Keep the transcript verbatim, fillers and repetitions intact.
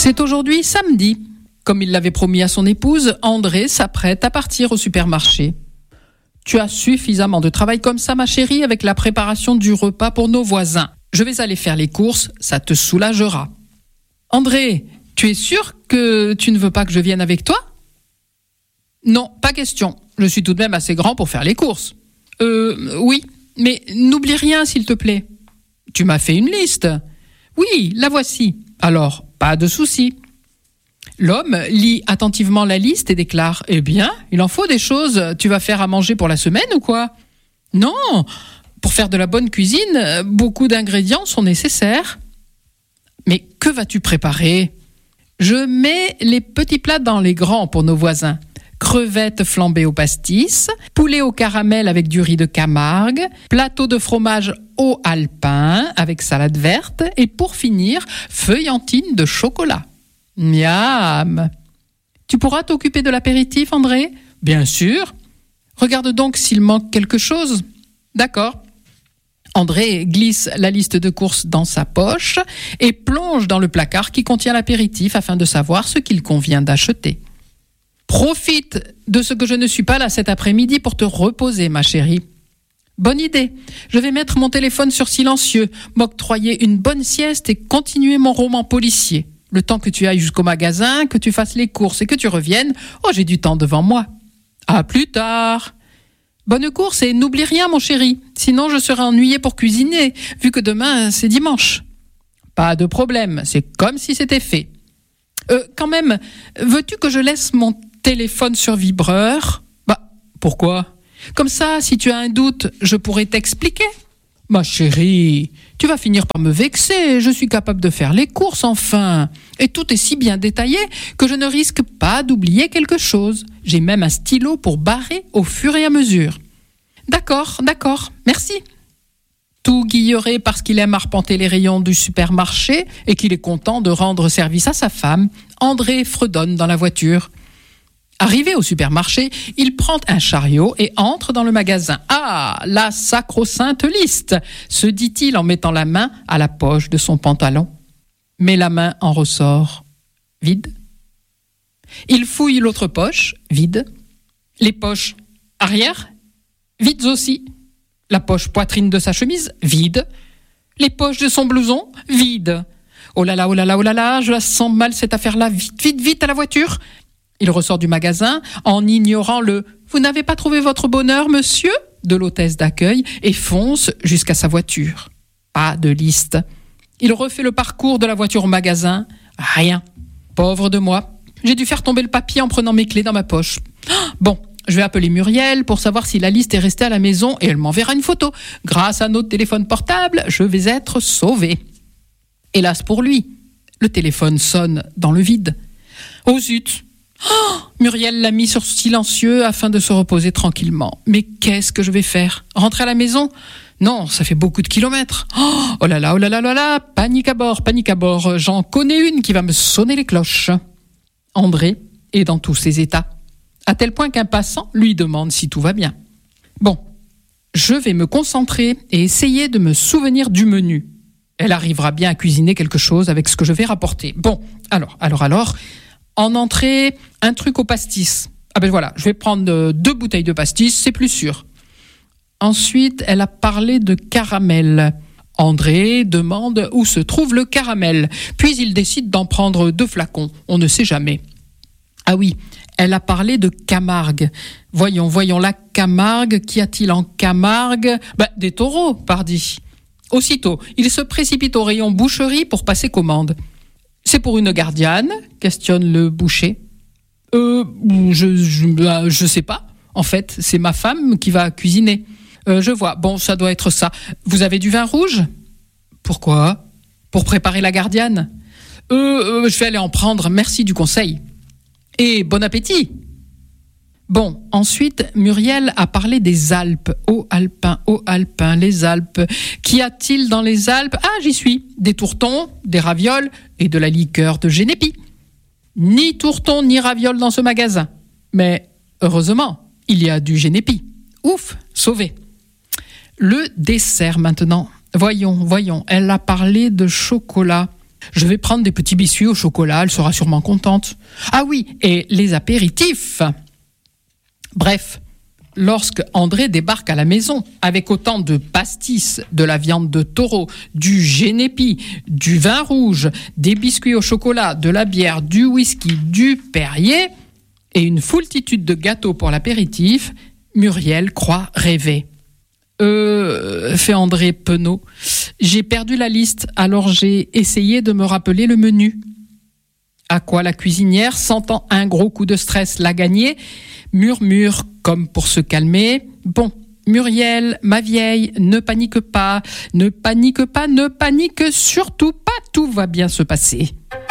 C'est aujourd'hui samedi. Comme il l'avait promis à son épouse, André s'apprête à partir au supermarché. Tu as suffisamment de travail comme ça, ma chérie, avec la préparation du repas pour nos voisins. Je vais aller faire les courses, ça te soulagera. André, tu es sûr que tu ne veux pas que je vienne avec toi ? Non, pas question. Je suis tout de même assez grand pour faire les courses. Euh, oui, mais n'oublie rien, s'il te plaît. Tu m'as fait une liste. Oui, la voici. Alors, pas de souci. L'homme lit attentivement la liste et déclare « Eh bien, il en faut des choses. Tu vas faire à manger pour la semaine ou quoi ?»« Non, pour faire de la bonne cuisine, beaucoup d'ingrédients sont nécessaires. »« Mais que vas-tu préparer ?»« Je mets les petits plats dans les grands pour nos voisins. Crevettes flambées au pastis, poulet au caramel avec du riz de Camargue, plateau de fromage au alpin avec salade verte et pour finir, feuillantine de chocolat. » Miam. Tu pourras t'occuper de l'apéritif, André ? Bien sûr. Regarde donc s'il manque quelque chose. D'accord. André glisse la liste de courses dans sa poche et plonge dans le placard qui contient l'apéritif afin de savoir ce qu'il convient d'acheter. Profite de ce que je ne suis pas là cet après-midi pour te reposer, ma chérie. Bonne idée. Je vais mettre mon téléphone sur silencieux, m'octroyer une bonne sieste et continuer mon roman policier. Le temps que tu ailles jusqu'au magasin, que tu fasses les courses et que tu reviennes, oh, j'ai du temps devant moi. À plus tard. Bonne course et n'oublie rien, mon chéri. Sinon, je serai ennuyée pour cuisiner, vu que demain, c'est dimanche. Pas de problème, c'est comme si c'était fait. Euh, quand même, veux-tu que je laisse mon téléphone sur vibreur ? Bah, pourquoi ? Comme ça, si tu as un doute, je pourrais t'expliquer. Ma chérie, tu vas finir par me vexer, je suis capable de faire les courses enfin. Et tout est si bien détaillé que je ne risque pas d'oublier quelque chose. J'ai même un stylo pour barrer au fur et à mesure. D'accord, d'accord, merci. Tout guilleré parce qu'il aime arpenter les rayons du supermarché et qu'il est content de rendre service à sa femme, André fredonne dans la voiture. Arrivé au supermarché, il prend un chariot et entre dans le magasin. « Ah, la sacro-sainte liste !» se dit-il en mettant la main à la poche de son pantalon. Mais la main en ressort vide. Il fouille l'autre poche, vide. Les poches arrière, vides aussi. La poche poitrine de sa chemise, vide. Les poches de son blouson, vides. Oh là là, oh là là, oh là là, je la sens mal cette affaire-là. Vite, vite, vite à la voiture. Il ressort du magasin en ignorant le « Vous n'avez pas trouvé votre bonheur, monsieur ?» de l'hôtesse d'accueil et fonce jusqu'à sa voiture. Pas de liste. Il refait le parcours de la voiture au magasin. Rien. Pauvre de moi. J'ai dû faire tomber le papier en prenant mes clés dans ma poche. Bon, je vais appeler Muriel pour savoir si la liste est restée à la maison et elle m'enverra une photo. Grâce à notre téléphone portable, je vais être sauvé. Hélas pour lui, le téléphone sonne dans le vide. Oh zut! Oh, Muriel l'a mis sur silencieux afin de se reposer tranquillement. Mais qu'est-ce que je vais faire ? Rentrer à la maison ? Non, ça fait beaucoup de kilomètres. Oh, oh là là, oh là là là là, panique à bord, panique à bord. J'en connais une qui va me sonner les cloches. André est dans tous ses états, à tel point qu'un passant lui demande si tout va bien. Bon, je vais me concentrer et essayer de me souvenir du menu. Elle arrivera bien à cuisiner quelque chose avec ce que je vais rapporter. Bon, alors, alors, alors... En entrée, un truc au pastis. Ah ben voilà, je vais prendre deux bouteilles de pastis, c'est plus sûr. Ensuite, elle a parlé de caramel. André demande où se trouve le caramel. Puis il décide d'en prendre deux flacons, on ne sait jamais. Ah oui, elle a parlé de Camargue. Voyons, voyons, la Camargue, qu'y a-t-il en Camargue ? Ben, des taureaux, pardi. Aussitôt, il se précipite au rayon boucherie pour passer commande. C'est pour une gardienne ? Questionne le boucher. Euh, je, je, je sais pas. En fait, c'est ma femme qui va cuisiner. Euh, je vois. Bon, ça doit être ça. Vous avez du vin rouge ? Pourquoi ? Pour préparer la gardienne ? Euh, euh, je vais aller en prendre. Merci du conseil. Et bon appétit ! Bon, ensuite, Muriel a parlé des Alpes. Ô alpin, ô alpin, les Alpes. Qu'y a-t-il dans les Alpes ? Ah, j'y suis. Des tourtons, des ravioles et de la liqueur de Génépi. Ni tourtons ni ravioles dans ce magasin. Mais heureusement, il y a du Génépi. Ouf, sauvé. Le dessert maintenant. Voyons, voyons. Elle a parlé de chocolat. Je vais prendre des petits biscuits au chocolat, elle sera sûrement contente. Ah oui, et les apéritifs. Bref, lorsque André débarque à la maison avec autant de pastis, de la viande de taureau, du génépi, du vin rouge, des biscuits au chocolat, de la bière, du whisky, du Perrier et une foultitude de gâteaux pour l'apéritif, Muriel croit rêver. Euh, fait André penaud. J'ai perdu la liste, alors j'ai essayé de me rappeler le menu. À quoi la cuisinière, sentant un gros coup de stress la gagner, murmure comme pour se calmer. Bon, Muriel, ma vieille, ne panique pas, ne panique pas, ne panique surtout pas, tout va bien se passer.